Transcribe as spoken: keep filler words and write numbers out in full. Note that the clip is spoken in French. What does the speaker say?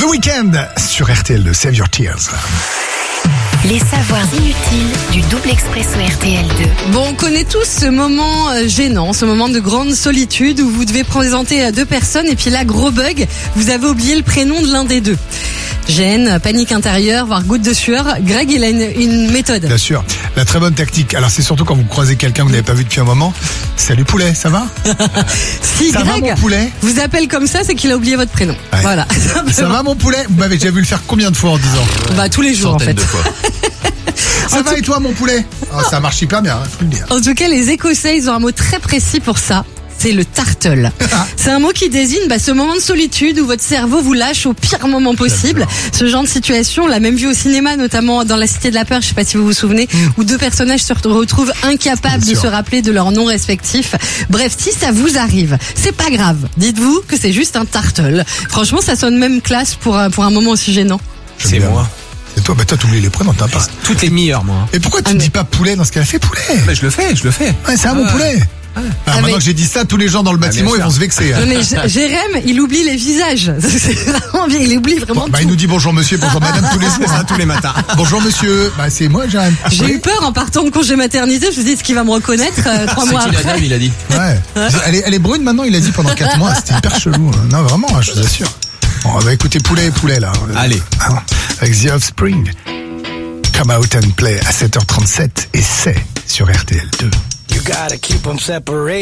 Weeknd sur R T L de Save Your Tears. Les savoirs inutiles du double expresso R T L deux. Bon, on connaît tous ce moment euh, gênant, ce moment de grande solitude où vous devez présenter à deux personnes et puis là, gros bug, vous avez oublié le prénom de l'un des deux. Gêne, panique intérieure, voire goutte de sueur. Greg, il a une, une méthode. Bien sûr, la très bonne tactique. Alors c'est surtout quand vous croisez quelqu'un que vous n'avez pas vu depuis un moment. Salut poulet, ça va? Si Ça Greg va mon poulet? vous appelle comme ça, c'est qu'il a oublié votre prénom. Ouais. Voilà. Ça va mon poulet? Vous m'avez déjà vu le faire combien de fois en dix ans? Bah tous les jours en fait. De fois. Ça va et toi mon poulet? Oh, ça marche hyper bien, hein, faut le dire. En tout cas, les Écossais, ils ont un mot très précis pour ça. C'est le tartle. C'est un mot qui désigne bah, ce moment de solitude où votre cerveau vous lâche au pire moment possible. Ce genre de situation, on l'a même vu au cinéma, notamment dans La Cité de la Peur, je sais pas si vous vous souvenez, mm. où deux personnages se retrouvent incapables de se rappeler de leurs noms respectifs. Bref, si ça vous arrive, c'est pas grave. Dites-vous que c'est juste un tartle. Franchement, ça sonne même classe pour, pour un moment aussi gênant. C'est moi. Et toi, bah toi t'oublies les prénoms, t'as pas. Toutes les meilleures, moi. Et pourquoi tu ah, ne mais... dis pas poulet dans ce qu'elle a fait poulet? Bah, je le fais, je le fais. Ouais, c'est un bon ah, poulet. Ah, ah, ah, maintenant mais... que j'ai dit ça, tous les gens dans le bâtiment, ah, ils vont se vexer. Hein. Non mais Jérém, il oublie les visages. C'est vraiment bien, il oublie vraiment Bon, bah, tout. il nous dit bonjour monsieur, bonjour madame tous les jours, hein, tous les matins. Bonjour monsieur, bah c'est moi Jérém. J'ai oui. eu peur en partant de congé maternité, je me suis dit, est-ce qu'il va me reconnaître euh, trois mois C'est qui la après dame, il a dit. Ouais. Elle est, elle est brune maintenant, il a dit pendant quatre mois, c'était hyper chelou. Hein. Non vraiment, je vous assure. Bon, on va écouter poulet et poulet là. Allez. Ah, avec The Offspring. Come Out and Play à sept heures trente-sept et c'est sur R T L deux. You gotta keep them separated.